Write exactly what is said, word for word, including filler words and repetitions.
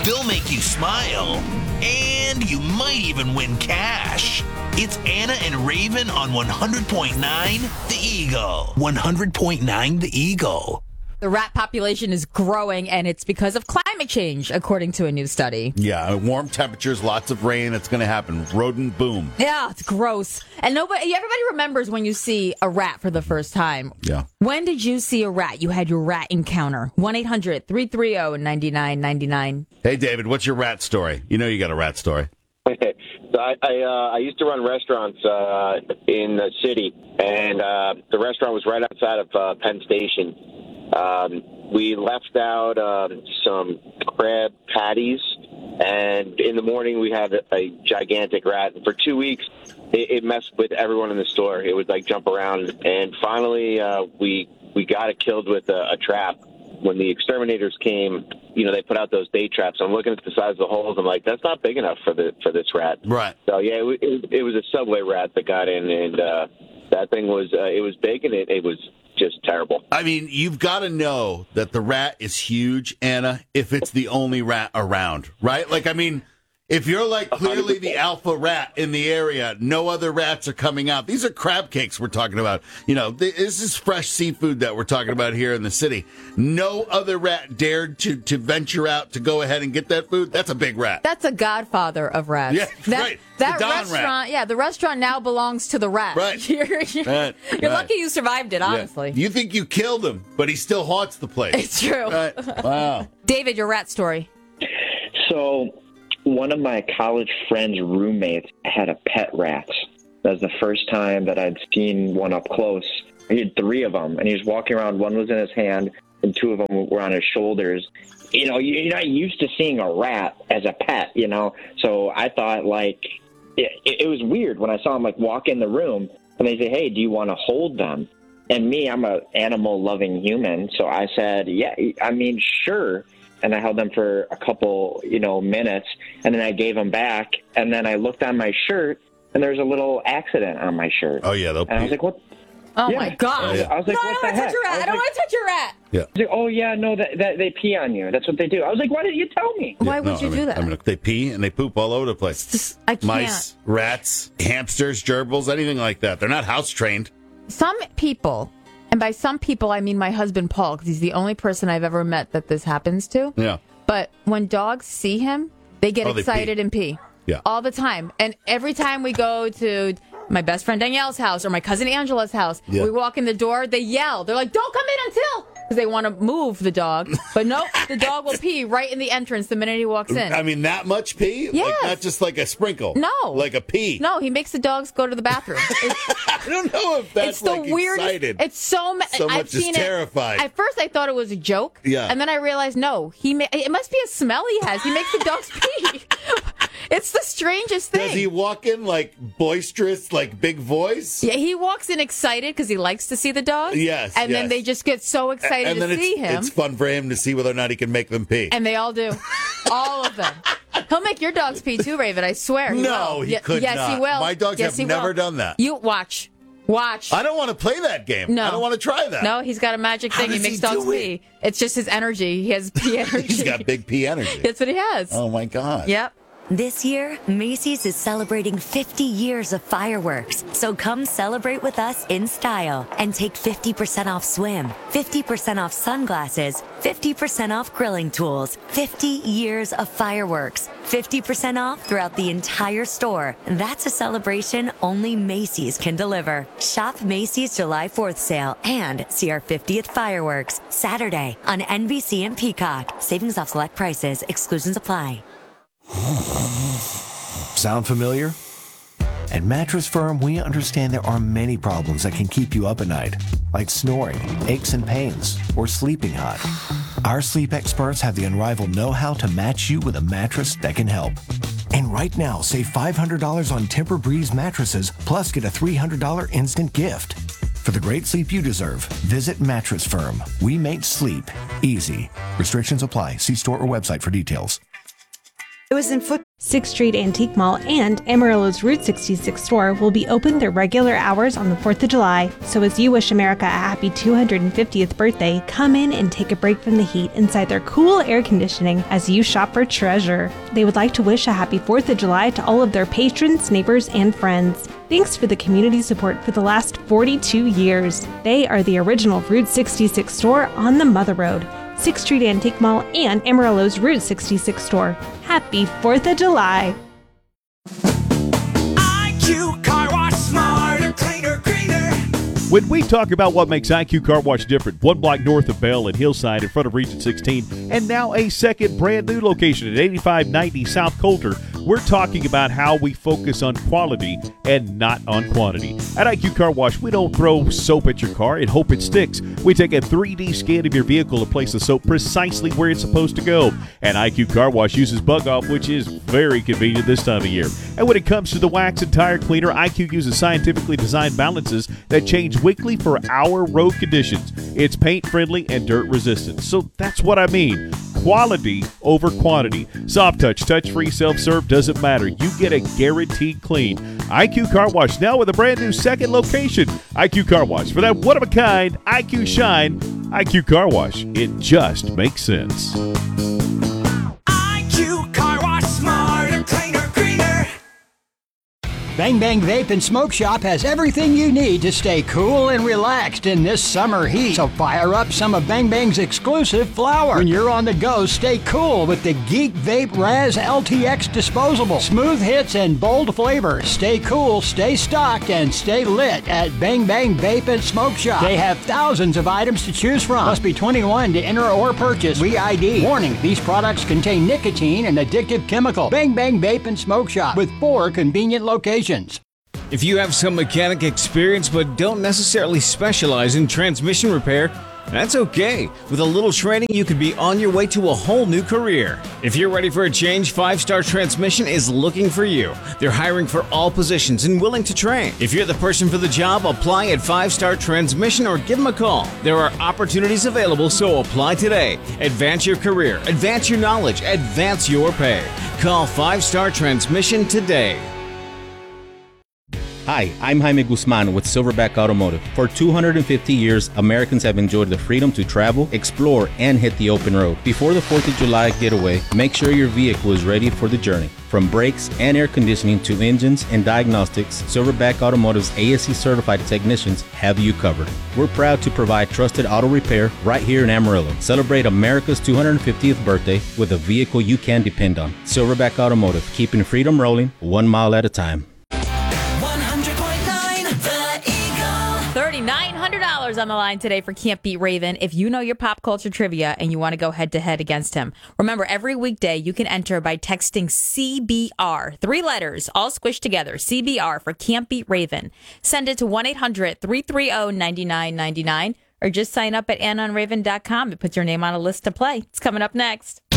they'll make you smile, and you might even win cash. It's Anna and Raven on one hundred point nine The Eagle. one hundred point nine The Eagle. The rat population is growing, and it's because of climate change, according to a new study. Yeah, warm temperatures, lots of rain. It's going to happen. Rodent boom. Yeah, it's gross. And nobody, everybody remembers when you see a rat for the first time. Yeah. When did you see a rat? You had your rat encounter. one eight hundred three three zero nine nine nine nine. Hey, David, what's your rat story? You know you got a rat story. So I I, uh, I used to run restaurants uh, in the city, and uh, the restaurant was right outside of uh, Penn Station. Um, we left out um, some crab patties, and in the morning we had a, a gigantic rat. And for two weeks, it, it messed with everyone in the store. It would like jump around, and finally uh, we we got it killed with a, a trap. When the exterminators came, you know, they put out those bait traps. I'm looking at the size of the holes. I'm like, that's not big enough for the for this rat. Right. So yeah, it, it, it was a Subway rat that got in, and uh, that thing was uh, it was big, and it, it was just terrible. I mean, you've got to know that the rat is huge, Anna, if it's the only rat around, right? Like, I mean, if you're like clearly the alpha rat in the area, no other rats are coming out. These are crab cakes we're talking about. You know, this is fresh seafood that we're talking about here in the city. No other rat dared to, to venture out to go ahead and get that food. That's a big rat. That's a godfather of rats. Yeah, that, right. That The Don restaurant, rat. yeah, the restaurant now belongs to the rat. Right. You're, you're, Right. you're Right. lucky you survived it, honestly. Yeah. You think you killed him, but he still haunts the place. It's true. Right. Wow. David, your rat story. So, one of my college friends' roommates had a pet rat. That was the first time that I'd seen one up close. He had three of them, and he was walking around. One was in his hand, and two of them were on his shoulders. You know, you're not used to seeing a rat as a pet, you know? So I thought, like, it, it was weird when I saw him, like, walk in the room, and they say, hey, do you want to hold them? And me, I'm an animal-loving human, so I said, yeah, I mean, sure. And I held them for a couple, you know, minutes, and then I gave them back, and then I looked on my shirt, and there's a little accident on my shirt. Oh, yeah. They'll And I was like, what? Oh, Yeah. my gosh. Oh, yeah. I was like, no, I what don't the want to heck? touch your rat. I I was don't like- want to touch your rat. Yeah. I was like, oh, yeah, no, that, that they pee on you. That's what they do. I was like, why didn't you tell me? Why Yeah, would no, you I mean, do that? I mean, they pee and they poop all over the place. Just- I can't. Mice, rats, hamsters, gerbils, anything like that. They're not house trained. Some people, and by some people I mean my husband Paul, because he's the only person I've ever met that this happens to. Yeah. But when dogs see him, they get Oh, they excited pee. and pee. Yeah. All the time. And every time we go to my best friend Danielle's house or my cousin Angela's house, Yeah. we walk in the door, they yell. They're like, don't come in until, because they want to move the dog. But nope, the dog will pee right in the entrance the minute he walks in. I mean, that much pee? Like, Yes. not just like a sprinkle. No. Like a pee. No, he makes the dogs go to the bathroom. It's, I don't know if that's it's the like weirdest. excited. It's so. ma- So I've much is seen terrified. It. At first, I thought it was a joke. Yeah. And then I realized, no, he. Ma- it must be a smell he has. He makes the dogs pee. It's the strangest thing. Does he walk in like boisterous, like big voice? Yeah, he walks in excited because he likes to see the dogs. Yes, And then yes. they just get so excited and then to it's, see him. it's fun for him to see whether or not he can make them pee. And they all do. All of them. He'll make your dogs pee too, Raven. I swear. He No, will. he Ye- could yes, not. he will. My dogs yes, have he never will. done that. You watch. Watch. I don't want to play that game. No. I don't want to try that. No, he's got a magic How thing. He does makes he dogs do it? pee. It's just his energy. He has pee energy. He's got big pee energy. That's what he has. Oh, my God. Yep. This year, Macy's is celebrating fifty years of fireworks. So come celebrate with us in style and take fifty percent off swim, fifty percent off sunglasses, fifty percent off grilling tools, fifty years of fireworks, fifty percent off throughout the entire store. That's a celebration only Macy's can deliver. Shop Macy's July fourth sale and see our fiftieth fireworks Saturday on N B C and Peacock. Savings off select prices. Exclusions apply. Sound familiar? At Mattress Firm, we understand there are many problems that can keep you up at night, like snoring, aches and pains, or sleeping hot. Our sleep experts have the unrivaled know-how to match you with a mattress that can help. And right now, save five hundred dollars on Tempur-Breeze mattresses, plus get a three hundred dollars instant gift. For the great sleep you deserve, visit Mattress Firm. We make sleep easy. Restrictions apply. See store or website for details. It was in foot. sixth Street Antique Mall and Amarillo's Route sixty-six store will be open their regular hours on the fourth of July. So as you wish America a happy two hundred fiftieth birthday, come in and take a break from the heat inside their cool air conditioning as you shop for treasure. They would like to wish a happy fourth of July to all of their patrons, neighbors, and friends. Thanks for the community support for the last forty-two years. They are the original Route sixty-six store on the Mother Road. sixth Street Antique Mall and Amarillo's Route sixty-six store. Happy fourth of July! I Q Car Wash, smarter, cleaner, greener. When we talk about what makes I Q Car Wash different, one block north of Bell and Hillside in front of Region sixteen, and now a second brand new location at eighty-five ninety South Coulter, we're talking about how we focus on quality and not on quantity. At I Q Car Wash, we don't throw soap at your car and hope it sticks. We take a three D scan of your vehicle and place the soap precisely where it's supposed to go. And I Q Car Wash uses Bug Off, which is very convenient this time of year. And when it comes to the wax and tire cleaner, I Q uses scientifically designed balances that change weekly for our road conditions. It's paint friendly and dirt resistant. So that's what I mean. Quality over quantity. Soft touch, touch-free, self-serve, doesn't matter. You get a guaranteed clean. I Q Car Wash now with a brand new second location. I Q Car Wash. For that one-of-a-kind I Q shine, I Q Car Wash. It just makes sense. I Q Car Wash, smarter, cleaner, greener. Bang Bang Vape and Smoke Shop has everything you need to stay cool and relaxed in this summer heat. So fire up some of Bang Bang's exclusive flower. When you're on the go, stay cool with the Geek Vape Raz L T X disposable. Smooth hits and bold flavors. Stay cool, stay stocked, and stay lit at Bang Bang Vape and Smoke Shop. They have thousands of items to choose from. Must be twenty-one to enter or purchase. V I D. Warning, these products contain nicotine and addictive chemical. Bang Bang Vape and Smoke Shop with four convenient locations. If you have some mechanic experience but don't necessarily specialize in transmission repair, that's okay. With a little training, you could be on your way to a whole new career. If you're ready for a change, Five Star Transmission is looking for you. They're hiring for all positions and willing to train. If you're the person for the job, apply at Five Star Transmission or give them a call. There are opportunities available, so apply today. Advance your career, advance your knowledge, advance your pay. Call Five Star Transmission today. Hi, I'm Jaime Guzman with Silverback Automotive. For two hundred fifty years, Americans have enjoyed the freedom to travel, explore, and hit the open road. Before the fourth of July getaway, make sure your vehicle is ready for the journey. From brakes and air conditioning to engines and diagnostics, Silverback Automotive's A S E certified technicians have you covered. We're proud to provide trusted auto repair right here in Amarillo. Celebrate America's two hundred fiftieth birthday with a vehicle you can depend on. Silverback Automotive, keeping freedom rolling one mile at a time. thirty-nine hundred dollars on the line today for Can't Beat Raven. If you know your pop culture trivia and you want to go head-to-head against him. Remember, every weekday you can enter by texting C B R. Three letters, all squished together. C B R for Can't Beat Raven. Send it to one eight hundred three three zero nine nine nine nine or just sign up at anna and raven dot com and put your name on a list to play. It's coming up next.